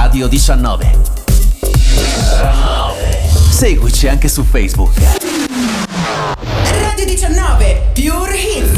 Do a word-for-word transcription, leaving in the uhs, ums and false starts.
Radio diciannove. Seguici anche su Facebook. Radio diciannove, Pure Hits.